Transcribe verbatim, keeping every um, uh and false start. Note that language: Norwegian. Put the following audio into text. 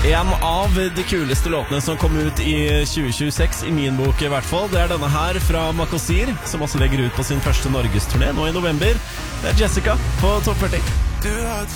En av de kuleste låtene som kom ut i tjue tjueseks, i min bok i hvert fall, det er denne her fra Makosir, som også legger ut på sin første Norgesturné nå i november. Det er Jessica på Topp førti. Du har et